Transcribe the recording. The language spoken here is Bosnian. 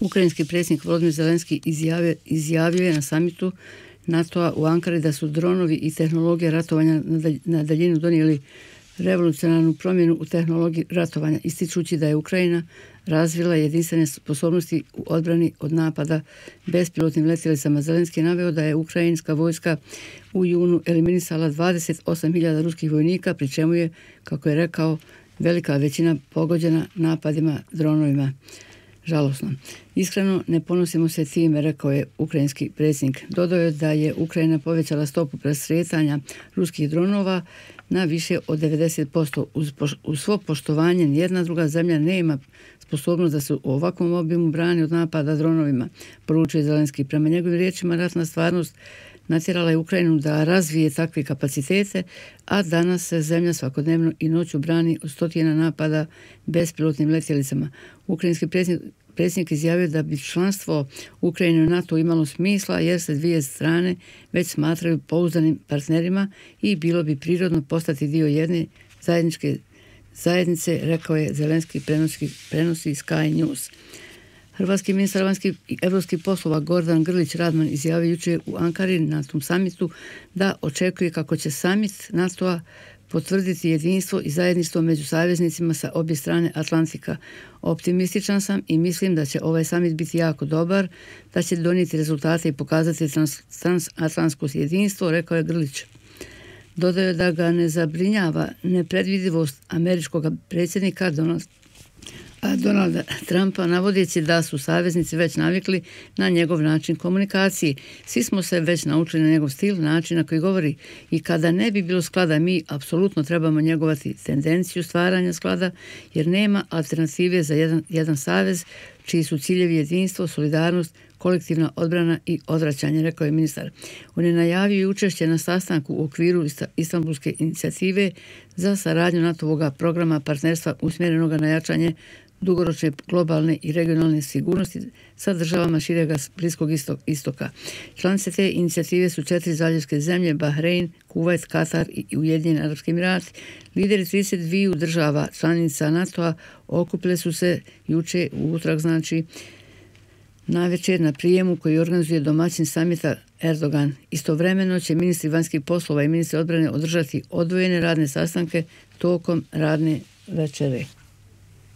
Ukrajinski predsjednik Volodymyr Zelenski izjavio je na samitu NATO-a u Ankari da su dronovi i tehnologija ratovanja na daljinu donijeli revolucionarnu promjenu u tehnologiji ratovanja, ističući da je Ukrajina razvila jedinstvene sposobnosti u odbrani od napada bespilotnim letjelicama. Zelenski je naveo da je ukrajinska vojska u junu eliminisala 28.000 ruskih vojnika, pri čemu je, kako je rekao, velika većina pogođena napadima dronovima. Žalosno. Iskreno ne ponosimo se time, rekao je ukrajinski predsjednik. Dodao je da je Ukrajina povećala stopu presretanja ruskih dronova na više od 90%. Uz svo poštovanje nijedna druga zemlja nema sposobnost da se u ovakvom obimu brani od napada dronovima, poručuje Zelenski. Prema njegovim riječima, ratna stvarnost natjerala je Ukrajinu da razvije takve kapacitete, a danas se zemlja svakodnevno i noću brani od stotina napada bespilotnim letjelicama. Ukrajinski predsjednik izjavio da bi članstvo Ukrajine u NATO imalo smisla jer se dvije strane već smatraju pouzdanim partnerima i bilo bi prirodno postati dio jedne zajedničke zajednice, rekao je Zelenski, prenosi Sky News. Hrvatski ministar vanjskih i europskih poslova Gordan Grlić Radman izjavio jučer u Ankari na tom samitu da očekuje kako će samit NATO-a potvrditi jedinstvo i zajedništvo među saveznicima sa obje strane Atlantika. Optimističan sam i mislim da će ovaj samit biti jako dobar, da će donijeti rezultate i pokazati transatlantsko jedinstvo, rekao je Grlić. Dodao je da ga ne zabrinjava nepredvidivost američkog predsjednika Donalda Trumpa, navodeći da su saveznici već navikli na njegov način komunikacije. Svi smo se već naučili na njegov stil, način na koji govori i kada ne bi bilo sklada, mi apsolutno trebamo njegovati tendenciju stvaranja sklada jer nema alternative za jedan savez čiji su ciljevi jedinstvo, solidarnost, kolektivna odbrana i odvraćanje, rekao je ministar. On je najavio i učešće na sastanku u okviru Istanbulske inicijative za saradnju NATO-vog programa partnerstva usmjerenog na jačanje dugoročne globalne i regionalne sigurnosti sa državama širega Bliskog istoka. Članice te inicijative su 4 zaljevske zemlje, Bahrein, Kuvajt, Katar i Ujedinjeni Arapski Emirati. Lideri 32 država članica NATO-a okupile su se jučer u utorak, navečer na prijemu koji organizuje domaćin samita Erdogan. Istovremeno će ministri vanjskih poslova i ministri odbrane održati odvojene radne sastanke tokom radne večere.